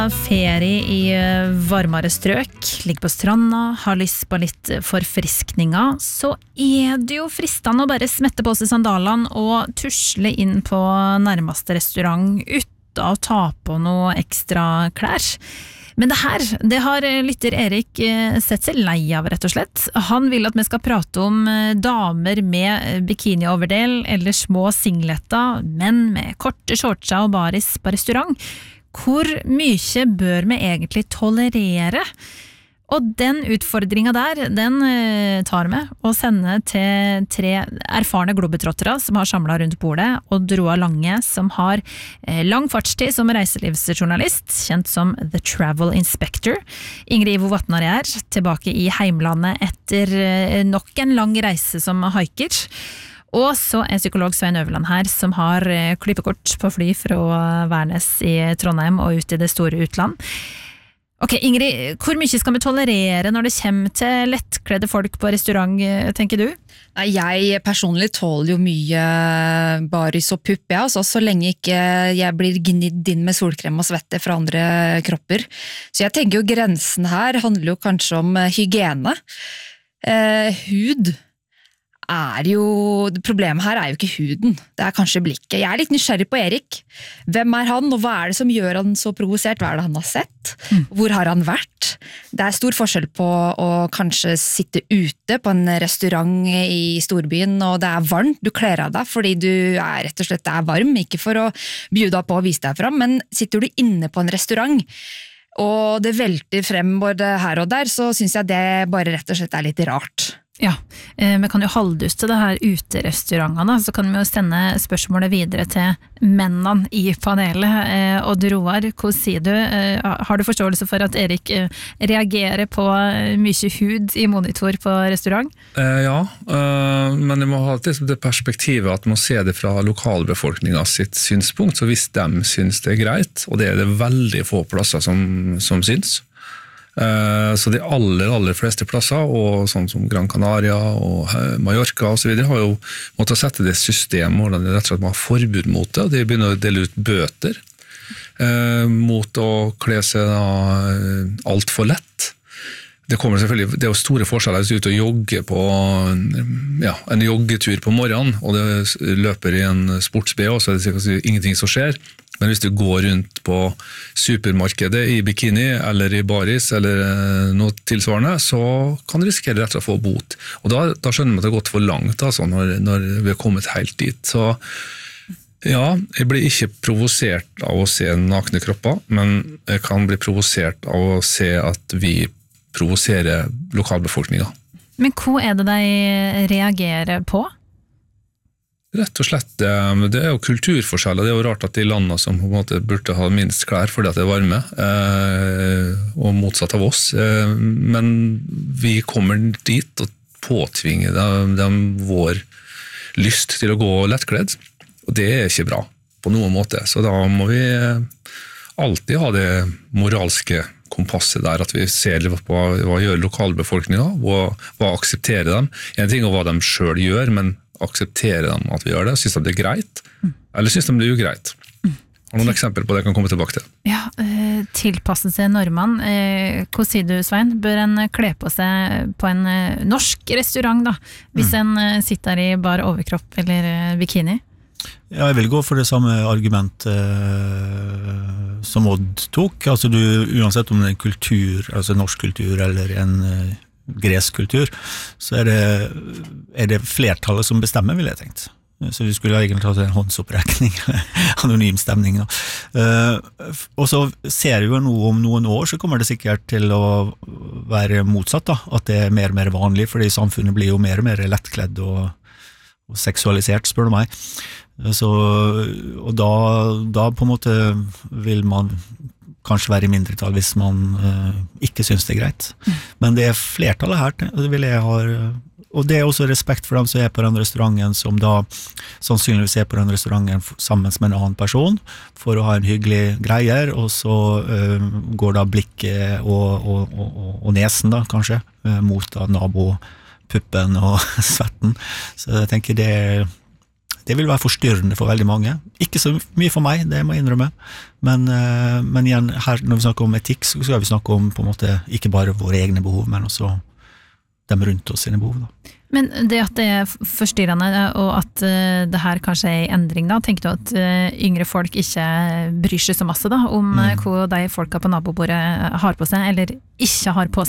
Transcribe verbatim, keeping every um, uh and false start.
Ferie i varmere strøk, ligge på stranda, har lyst på litt forfriskninger, så er det jo fristende å bare smette på seg sandalene og tusle inn på nærmeste restaurant uten å ta på noe ekstra klær. Men det her, det har lytter Erik sett seg lei av, rett og slett. Han vil at vi skal prate om damer med bikini-overdel eller små singletter, menn med korte shortser og baris på restaurant. Hvor mye bør vi egentlig tolerere? Og den utfordringen der, den tar vi og sender til tre erfarne globetrottere som har samlet rundt bordet, og Roa Lange, som har lang fartstid som reiselivsjournalist, kjent som The Travel Inspector. Ingrid Ivo Vatnar er tilbake i heimlandet etter nok en lang reise som hiker. Og så er psykolog Svein Øverland her, som har klippekort på fly fra Værnes i Trondheim og ut i det store utland. Ok, Ingrid, hvor mye skal vi tolerere når det kommer til lettkledde folk på restaurant, tenker du? Nei, jeg personlig tåler jo mye baris og pupp, ja, altså, så lenge ikke jeg blir gnidd inn med solkrem og svette fra andre kropper. Så jeg tenker jo grensen her handler jo kanskje om hygiene. Eh, hud er jo, problemet her er jo ikke huden, det er kanskje blikket. Jeg er litt nysgjerrig på Erik. Hvem er han, og hva er det som gjør han så provosert? Hva er det han har sett? Hvor har han vært? Det er stor forskjell på å kanskje sitte ute på en restaurant i storbyen, og det er varmt, du kler av deg fordi du er rett og slett er varm, ikke for å bjude deg på og vise deg fram, men sitter du inne på en restaurant, og det velter frem både her og der, så synes jeg det bare rett og slett er litt rart. Ja, eh, vi kan jo halvduste det her uterestaurantene, så kan vi jo sende spørsmålet videre til mennene i panelet. Eh, Odd Roar, hva sier du? Eh, har du forståelse for at Erik eh, reagerer på mye hud i monitor på restaurant? Eh, ja, eh, men jeg må ha det, det perspektivet at man må se det fra lokalbefolkningen sitt synspunkt, så hvis de synes det er greit, og det er det veldig få plasser som, som synes, så de aller, aller fleste plasser, og sånn som Gran Canaria og Mallorca og så videre, har jo måttet sette det system hvor de rett og slett må ha forbud mot det, og de begynner å dele ut bøter eh, mot å kle seg alt for lett. Det kommer selvfølgelig, det er jo store forskjeller hvis du er ute og jogger på ja, en joggetur på morgenen, og det løper i en sports-B O, så er det sikkert ingenting som skjer. Men hvis du går rundt på supermarkedet i bikini eller i baris eller noe tilsvarende, så kan du risikere rett og slett å få bot. Og da, da skjønner man at det har gått for langt altså, når, når vi har kommet helt dit. Så ja, jeg blir ikke provosert av å se nakne kropper, men jeg kan bli provosert av å se at vi provoserer lokalbefolkningen. Men hva er det de reagerer på? Rett og slett, det er jo kulturforskjeller. Det er jo rart at de landene som på en måte burde ha minst klær fordi at det er varme, og motsatt av oss, men vi kommer dit og påtvinger dem, dem vår lyst til å gå lettkledd, og det er ikke bra på noen måte. Så da må vi alltid ha det moralske kompasset der, at vi ser på hva gjør lokalbefolkningen, hva, hva aksepterer dem. En ting er hva de selv gjør, men aksepterer dem at vi gjør det, synes de det er greit, eller synes de det er ugreit. Har noen eksempler på det jeg kan komme tilbake til? Ja, eh, tilpasse seg normene. Eh, hva sier du, Svein? Bør en kle på seg på en eh, norsk restaurant da, hvis mm. en eh, sitter i bar overkropp eller eh, bikini? Ja, jeg vil gå for det samme argument eh, som Odd tok. Altså du, uansett om det er kultur, altså norsk kultur eller en eh, gresk kultur, så er det, er det flertallet som bestemmer, vil jeg tenkt. Så vi skulle egentlig ha en håndsopprekning, anonym stemning. Uh, og så ser vi jo nå om noen år, så kommer det sikkert til å være motsatt, da, at det er mer og mer vanlig, fordi samfunnet blir jo mer og mer lettkledd og, og seksualisert, spør du meg. Så, og da, da på en måte vil man kanskje være i mindretall hvis man uh, ikke synes det er greit. Mm. Men det er flertallet her, det vil jeg ha, og det er også respekt for dem som er på den restauranten, som da sannsynligvis er på den restauranten sammen med en annen person, for å ha en hyggelig greier, og så uh, går da blikket og, og, og, og nesen da, kanskje, uh, mot da nabopuppen og svetten. Så jeg tenker det, det vil være forstyrrende for veldig mange. Ikke så mye for meg, det må jeg innrømme. Men, men igjen, her, når vi snakker om etikk, så skal vi snakke om på en måte ikke bare våre egne behov, men også dem rundt oss sine behov. Da. Men det at det er forstyrrende, og at uh, det her kanskje er en endring da, tenker du at uh, yngre folk ikke bryr seg så masse da, om mm. uh, hva de folka på nabobordet har på seg, eller ikke har på